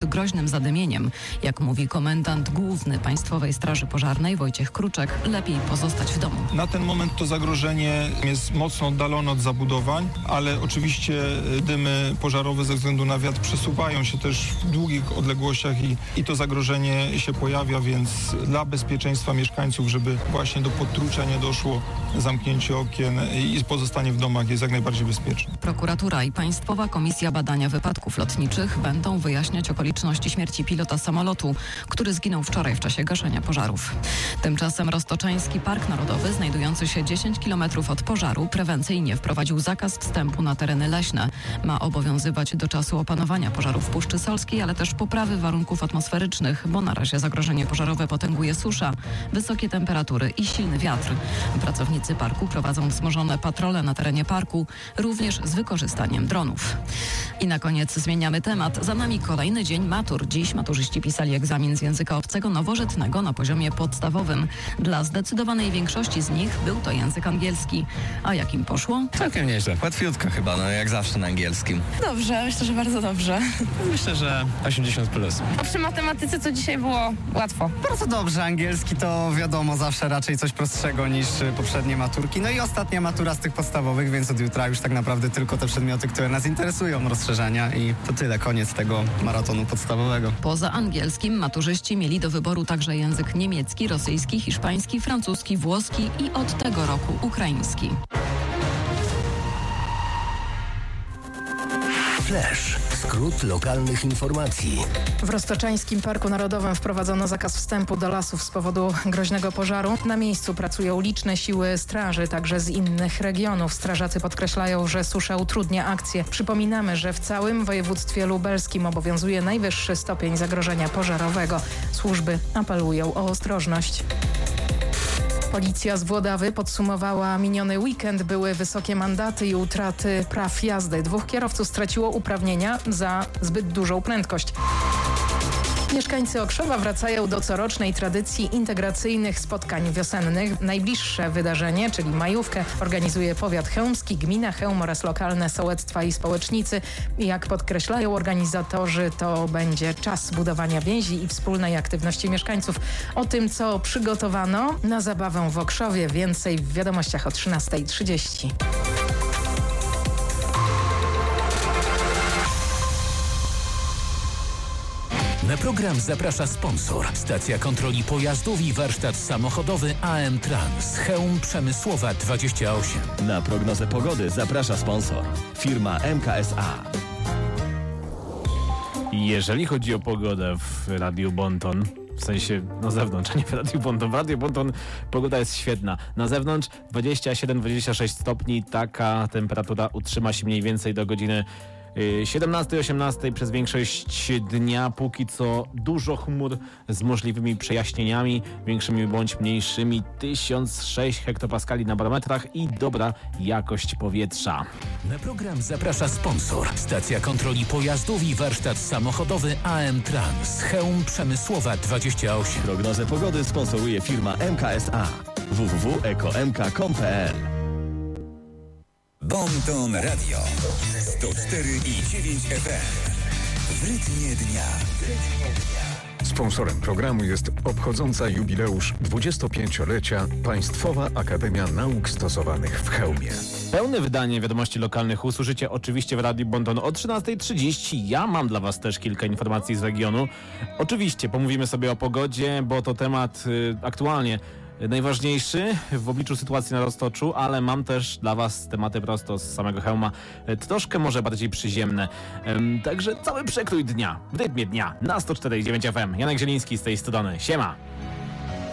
groźnym zadymieniem. Jak mówi komendant główny Państwowej Straży Pożarnej Wojciech Kruczek, lepiej pozostać w domu. Na ten moment to zagrożenie jest mocno oddalone od zabudowań, ale oczywiście dymy pożarowe ze względu na wiatr przesuwają się też w długich odległościach i to zagrożenie się pojawia, więc dla bezpieczeństwa mieszkańców, żeby właśnie do podtrucia nie doszło, zamknięcie okien i pozostanie w domach jest jak najbardziej bezpieczne. Prokuratura i Państwowa Komisja Badania Wypadków Lotniczych będą wyjaśniać okoliczności śmierci pilota samolotu, który zginął wczoraj w czasie gaszenia pożarów. Tymczasem Roztoczański Park Narodowy, znajdujący się 10 km od pożaru, prewencyjnie wprowadził zakaz wstępu na tereny leśne. Ma obowiązywać do czasu opanowania pożarów w Puszczy Solskiej, ale też poprawy warunków atmosferycznych, bo na razie zagrożenie pożarowe potęguje susza, wysokie temperatury i silny wiatr. Pracownicy parku prowadzą wzmożone patrole na terenie parku, również z wykorzystaniem dronów. I na koniec zmieniamy temat. Za nami kolejny dzień matur. Dziś maturzyści pisali egzamin z języka obcego nowożytnego na poziomie podstawowym. Dla zdecydowanej większości z nich był to język angielski. A jak im poszło? Całkiem nieźle. Łatwiutko chyba, jak zawsze na angielskim. Dobrze, myślę, że bardzo dobrze. Myślę, że 80+. A przy matematyce to dzisiaj było łatwo. Bardzo dobrze, angielski to wiadomo zawsze raczej coś prostszego niż poprzednie maturki. No i ostatnia matura z tych podstawowych, więc od jutra już tak naprawdę tylko te przedmioty, które nas interesują, rozszerzenia i to tyle, koniec tego maratonu podstawowego. Poza angielskim maturzyści mieli do wyboru także język niemiecki, rosyjski, hiszpański, francuski, włoski i od tego roku ukraiński. Flash. Skrót lokalnych informacji. W Roztoczańskim Parku Narodowym wprowadzono zakaz wstępu do lasów z powodu groźnego pożaru. Na miejscu pracują liczne siły straży, także z innych regionów. Strażacy podkreślają, że susza utrudnia akcję. Przypominamy, że w całym województwie lubelskim obowiązuje najwyższy stopień zagrożenia pożarowego. Służby apelują o ostrożność. Policja z Włodawy podsumowała miniony weekend. Były wysokie mandaty i utraty praw jazdy. 2 kierowców straciło uprawnienia za zbyt dużą prędkość. Mieszkańcy Okrzowa wracają do corocznej tradycji integracyjnych spotkań wiosennych. Najbliższe wydarzenie, czyli majówkę, organizuje powiat chełmski, gmina Chełm oraz lokalne sołectwa i społecznicy. Jak podkreślają organizatorzy, to będzie czas budowania więzi i wspólnej aktywności mieszkańców. O tym, co przygotowano na zabawę w Okrzowie, więcej w wiadomościach o 13:30. Na program zaprasza sponsor. Stacja kontroli pojazdów i warsztat samochodowy AM Trans. Chełm Przemysłowa 28. Na prognozę pogody zaprasza sponsor. Firma MKSA. Jeżeli chodzi o pogodę w Radiu Bonton, w sensie na zewnątrz, a nie w Radiu Bonton. W Radiu Bonton pogoda jest świetna. Na zewnątrz 27-26 stopni. Taka temperatura utrzyma się mniej więcej do godziny 17-18 przez większość dnia. Póki co dużo chmur z możliwymi przejaśnieniami, większymi bądź mniejszymi. 1006 hektopaskali na barometrach i dobra jakość powietrza. Na program zaprasza sponsor. Stacja kontroli pojazdów i warsztat samochodowy AM Trans. Chełm Przemysłowa 28. Prognozę pogody sponsoruje firma MKSA. www.ekomk.pl. Bonton Radio 104,9 FM. W rytmie dnia. Sponsorem programu jest obchodząca jubileusz 25-lecia Państwowa Akademia Nauk Stosowanych w Chełmie. Pełne wydanie wiadomości lokalnych usłyszycie oczywiście w Radiu Bonton o 13:30. Ja mam dla Was też kilka informacji z regionu. Oczywiście pomówimy sobie o pogodzie, bo to temat aktualnie najważniejszy w obliczu sytuacji na Roztoczu, ale mam też dla Was tematy prosto z samego Chełma, troszkę może bardziej przyziemne. Także cały przekrój dnia, w rytmie dnia na 104,9 FM. Janek Zieliński z tej strony. Siema!